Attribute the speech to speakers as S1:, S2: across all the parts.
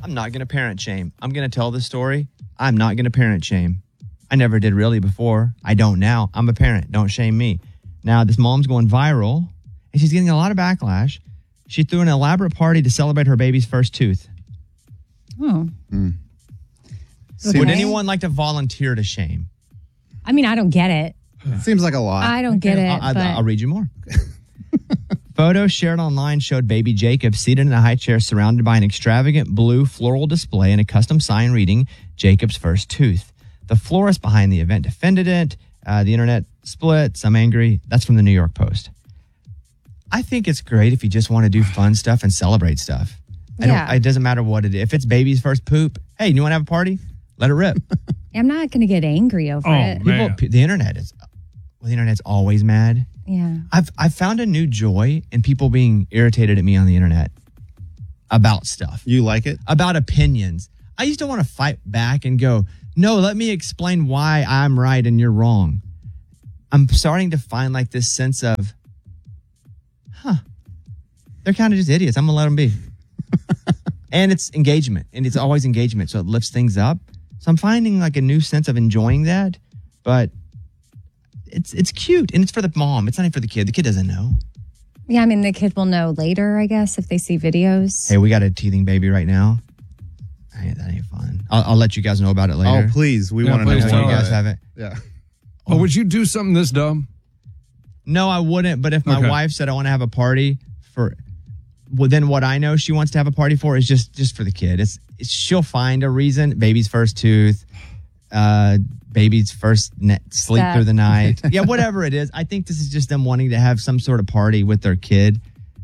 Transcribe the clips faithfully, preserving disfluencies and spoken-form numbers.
S1: I'm not going to parent shame. I'm going to tell this story. I'm not going to parent shame. I never did really before. I don't now. I'm a parent. Don't shame me. Now, this mom's going viral, and she's getting a lot of backlash. She threw an elaborate party to celebrate her baby's first tooth.
S2: Oh.
S3: Mm.
S1: Okay. Would anyone like to volunteer to shame?
S2: I mean, I don't get it.
S3: It seems like a lot.
S2: I don't get it.
S1: I'll,
S2: but...
S1: I'll read you more. Photos shared online showed baby Jacob seated in a high chair surrounded by an extravagant blue floral display and a custom sign reading Jacob's first tooth. The florist behind the event defended it. Uh, the internet split. Some angry. That's from the New York Post. I think it's great if you just want to do fun stuff and celebrate stuff. I
S2: Yeah.
S1: don't, it doesn't matter what it is. If it's baby's first poop, hey, you want to have a party? Let it rip.
S2: I'm not going to get angry over
S4: Oh,
S2: it.
S4: man.
S1: People, the internet is, well, the internet's always mad.
S2: Yeah.
S1: I've I've found a new joy in people being irritated at me on the internet about stuff,
S3: You like it?
S1: about opinions. I used to want to fight back and go, no, let me explain why I'm right and you're wrong. I'm starting to find like this sense of, huh, they're kind of just idiots. I'm going to let them be. And it's engagement, and it's always engagement, so it lifts things up. So I'm finding like a new sense of enjoying that, but it's it's cute, and it's for the mom. It's not even for the kid. The kid doesn't know.
S2: Yeah, I mean, the kid will know later, I guess, if they see videos.
S1: Hey, we got a teething baby right now. Hey, that ain't fun. I'll, I'll let you guys know about it later.
S3: Oh, please. We
S4: Yeah,
S3: want to know
S4: please
S3: more
S4: tell
S1: you
S3: about
S1: guys
S3: it.
S1: have it.
S3: Yeah.
S4: Oh, would you do something this dumb?
S1: No, I wouldn't. But if my
S4: Okay.
S1: wife said I want to have a party for, well, then what I know she wants to have a party for is just just for the kid. It's, it's she'll find a reason. Baby's first tooth, uh, baby's first ne- sleep
S2: Step.
S1: through the night. Yeah, whatever it is. I think this is just them wanting to have some sort of party with their kid.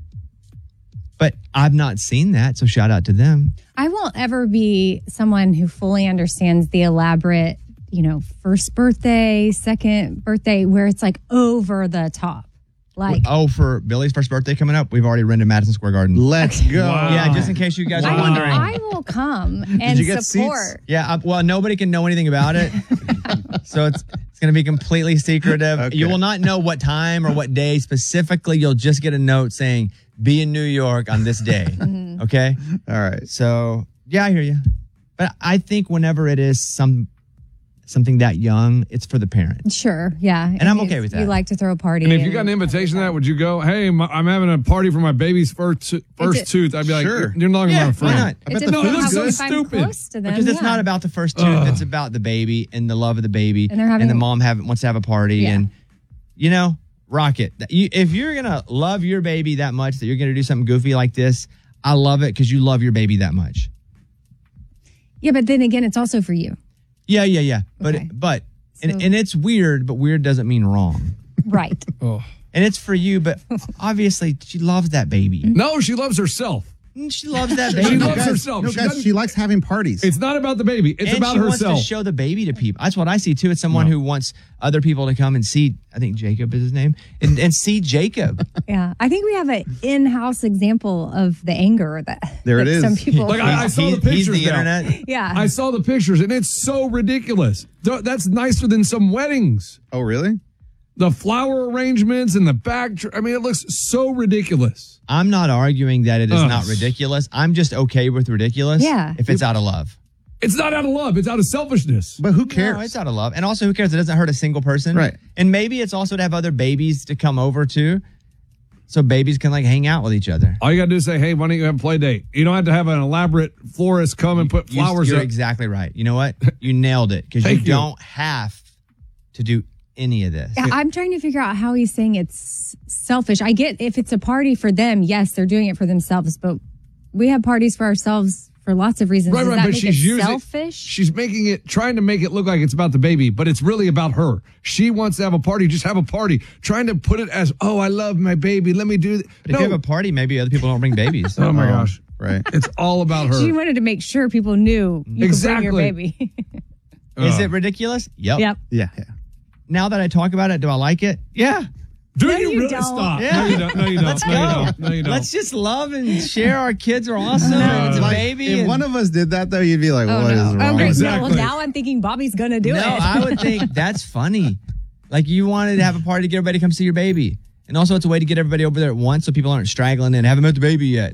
S1: But I've not seen that, so shout out to them.
S2: I won't ever be someone who fully understands the elaborate, you know, first birthday, second birthday, where it's like over the top. Like,
S1: Oh, for Billy's first birthday coming up, we've already rented Madison Square Garden.
S3: Let's go.
S4: Wow.
S1: Yeah, just in case you guys
S2: I,
S1: are
S2: mean,
S1: wondering.
S2: I will come and
S3: you get
S2: support.
S1: Yeah, uh, well, nobody can know anything about it, so it's it's going to be completely secretive.
S3: Okay.
S1: You will not know what time or what day specifically. You'll just get a note saying, "Be in New York on this day." Okay,
S3: All right.
S1: so yeah, I hear you, but I think whenever it is some something that young, it's for the parent.
S2: Sure, yeah.
S1: And I'm okay with that.
S2: You like to throw a party.
S4: And if you got an invitation to that, would you go, hey, my, I'm having a party for my baby's first to- first
S2: It-
S4: tooth? I'd be like,
S3: Sure.
S4: you're, you're not
S1: Yeah,
S4: my
S1: why
S4: friend.
S1: not?
S3: I
S2: It
S3: bet the
S2: depends
S4: food's
S2: on how
S4: so
S2: if I'm
S4: stupid.
S2: close to them,
S1: Because it's
S2: yeah.
S1: not about the first tooth;
S4: Ugh.
S1: it's about the baby and the love of the baby,
S2: And they're having-
S1: the mom have, wants to have a party,
S2: Yeah.
S1: and you know, rock it. You, if you're gonna love your baby that much that you're gonna do something goofy like this, I love it because you love your baby that much.
S2: Yeah, but then again, it's also for you.
S1: Yeah, yeah, yeah. But
S2: Okay.
S1: but
S2: So-
S1: and, and it's weird, but weird doesn't mean wrong.
S2: Right.
S4: Oh.
S1: And it's for you, but obviously she loves that baby.
S4: No, she loves herself.
S1: Mm, She loves that
S4: She
S1: baby.
S4: loves
S3: guys,
S4: herself.
S3: No,
S4: She
S3: guys,
S4: doesn't-
S3: she likes having parties.
S4: It's not about the baby. It's
S1: and
S4: about
S1: she
S4: herself.
S1: wants to show the baby to people. That's what I see too. It's someone
S4: No.
S1: who wants other people to come and see. I think Jacob is his name, and, and see Jacob.
S2: Yeah, I think we have an in-house example of the anger that,
S3: There it
S2: that
S3: is.
S2: some people.
S4: Like, I- I saw
S1: He-
S4: the
S1: he's
S4: pictures
S1: the
S4: now.
S1: internet.
S2: yeah,
S4: I saw the pictures, and it's so ridiculous. Th- That's nicer than some weddings.
S3: Oh, really?
S4: The flower arrangements and the back. Tr- I mean, it looks so ridiculous.
S1: I'm not arguing that it is
S4: Ugh.
S1: not ridiculous. I'm just okay with ridiculous.
S2: Yeah.
S1: If it's out of love.
S4: It's not out of love. It's out of selfishness.
S3: But who cares?
S1: No, it's out of love. And also, who cares? It doesn't hurt a single person.
S3: Right.
S1: And maybe it's also to have other babies to come over too. So babies can like hang out with each other.
S4: All you got to do is say, hey, why don't you have a play date? You don't have to have an elaborate florist come and put
S1: You-
S4: flowers
S1: You're
S4: up.
S1: exactly right. You know what? You nailed it. Because you
S4: Thank you.
S1: don't have to do any of this.
S2: Yeah, I'm trying to figure out how he's saying it's selfish. I get if it's a party for them, yes, they're doing it for themselves, but we have parties for ourselves for lots of reasons.
S4: Right,
S2: Does
S4: right,
S2: that
S4: but
S2: make
S4: she's
S2: it
S4: using
S2: selfish?
S4: She's making it, trying to make it look like it's about the baby, but it's really about her. She wants to have a party. Just have a party. Trying to put it as, oh, I love my baby. Let me do. Th-.
S1: But
S4: No.
S1: if you have a party, maybe other people don't bring babies.
S4: Oh my gosh,
S3: Right.
S4: it's all about her.
S2: She wanted to make sure people knew you
S4: Exactly.
S2: could bring your baby.
S1: Is
S4: Uh,
S1: it ridiculous? Yep.
S2: Yep.
S3: Yeah, yeah.
S1: Now that I talk about it, do I like it? Yeah.
S4: Do
S2: No,
S4: you,
S2: you
S4: really
S2: don't.
S4: stop?
S1: Yeah.
S4: No, you don't. No, you don't.
S1: Let's
S4: no,
S1: go.
S4: You don't. No, you don't.
S1: Let's just love and share. Our kids are awesome. and it's a
S3: Like,
S1: baby.
S3: If
S1: and-
S3: one of us did that, though, you'd be like,
S2: Oh,
S3: what is
S2: no.
S3: wrong?
S2: Oh, great.
S4: Exactly.
S2: Well, now I'm thinking Bobby's going to do
S1: no,
S2: it.
S1: I would think that's funny. Like you wanted to have a party to get everybody to come see your baby. And also it's a way to get everybody over there at once so people aren't straggling in. Haven't met the baby yet.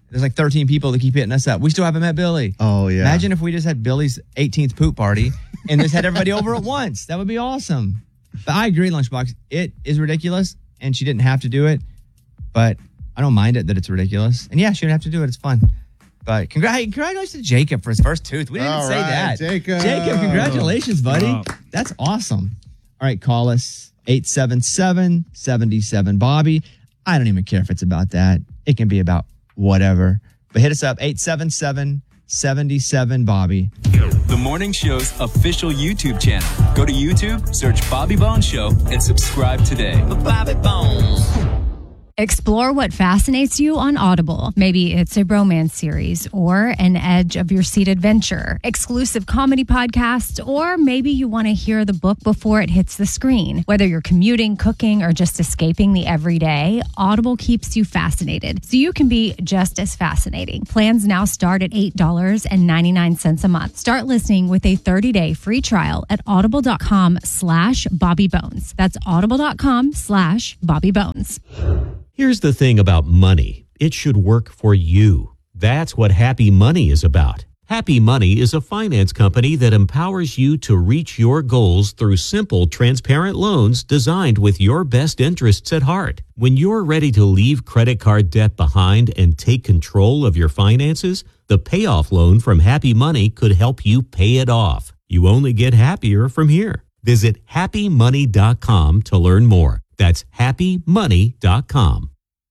S1: There's like thirteen people that keep hitting us up. We still haven't met Billy.
S3: Oh, yeah.
S1: Imagine if we just had Billy's eighteenth poop party and just had everybody over at once. That would be awesome. But I agree, Lunchbox. It is ridiculous, and she didn't have to do it. But I don't mind it that it's ridiculous. And yeah, she didn't have to do it. It's fun. But congr- hey, congratulations to Jacob for his first tooth. We didn't
S3: All
S1: even say
S3: right,
S1: that.
S3: Jacob.
S1: Jacob, congratulations, buddy.
S4: Wow.
S1: That's awesome. All right, call us eight seven seven, seven seven, Bobby. I don't even care if it's about that. It can be about whatever. But hit us up, eight seven seven, seven seven, Bobby.
S5: The morning show's official YouTube channel. Go to YouTube, search Bobby Bones Show, and subscribe today. Bobby Bones.
S2: Explore what fascinates you on Audible. Maybe it's a romance series or an edge of your seat adventure, exclusive comedy podcasts, or maybe you want to hear the book before it hits the screen. Whether you're commuting, cooking, or just escaping the everyday, Audible keeps you fascinated, so you can be just as fascinating. Plans now start at eight dollars and ninety-nine cents a month. Start listening with a thirty-day free trial at audible.com slash Bobby Bones. That's audible.com slash Bobby Bones.
S6: Here's the thing about money. It should work for you. That's what Happy Money is about. Happy Money is a finance company that empowers you to reach your goals through simple, transparent loans designed with your best interests at heart. When you're ready to leave credit card debt behind and take control of your finances, the payoff loan from Happy Money could help you pay it off. You only get happier from here. Visit happy money dot com to learn more. That's happy money dot com.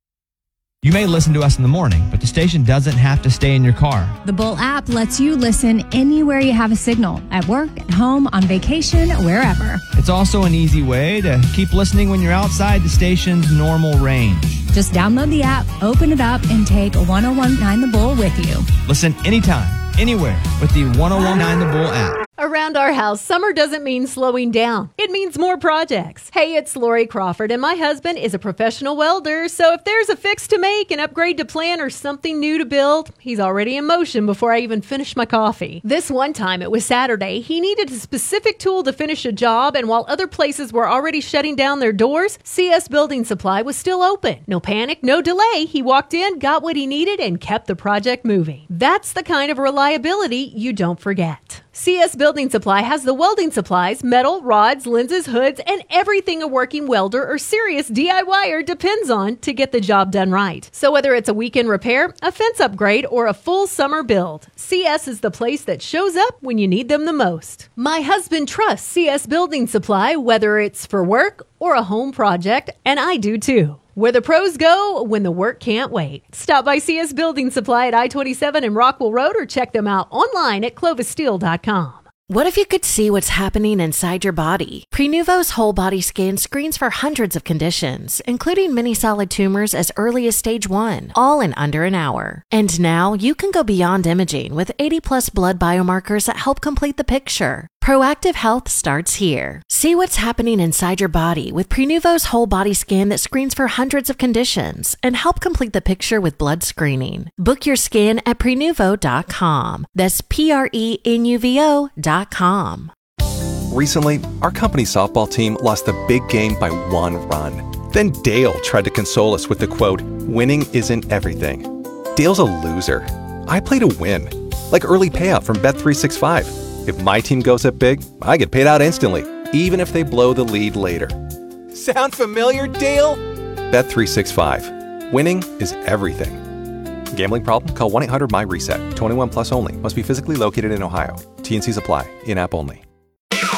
S1: You may listen to us in the morning, but the station doesn't have to stay in your car.
S2: The Bull app lets you listen anywhere you have a signal, at work, at home, on vacation, wherever.
S1: It's also an easy way to keep listening when you're outside the station's normal range.
S2: Just download the app, open it up, and take one oh one point nine The Bull with you.
S1: Listen anytime, anywhere with the one oh one point nine The Bull app.
S7: Around our house, summer doesn't mean slowing down. It means more projects. Hey, it's Lori Crawford, and my husband is a professional welder, so if there's a fix to make, an upgrade to plan, or something new to build, he's already in motion before I even finish my coffee. This one time, it was Saturday, he needed a specific tool to finish a job, and while other places were already shutting down their doors, C S Building Supply was still open. No panic, no delay. He walked in, got what he needed, and kept the project moving. That's the kind of reliability you don't forget. C S Building Supply has the welding supplies, metal, rods, lenses, hoods, and everything a working welder or serious DIYer depends on to get the job done right. So whether it's a weekend repair, a fence upgrade, or a full summer build, C S is the place that shows up when you need them the most. My husband trusts C S Building Supply, whether it's for work or a home project, and I do too. Where the pros go when the work can't wait. Stop by C S Building Supply at I twenty-seven and Rockwell Road or check them out online at clovis steel dot com.
S8: What if you could see what's happening inside your body? Prenuvo's whole body scan screens for hundreds of conditions, including many solid tumors as early as stage one, all in under an hour. And now you can go beyond imaging with eighty plus blood biomarkers that help complete the picture. Proactive health starts here. See what's happening inside your body with Prenuvo's whole body scan that screens for hundreds of conditions and help complete the picture with blood screening. Book your scan at prenuvo dot com. That's P R E N U V O dot com.
S9: Recently, our company softball team lost the big game by one run. Then Dale tried to console us with the quote, "Winning isn't everything." Dale's a loser. I play to win, like early payout from Bet three sixty-five. If my team goes up big, I get paid out instantly, even if they blow the lead later. Sound familiar, Dale? Bet three sixty-five. Winning is everything. Gambling problem? Call one eight hundred M Y RESET. twenty-one plus only. Must be physically located in Ohio. T N Cs apply. In-app only.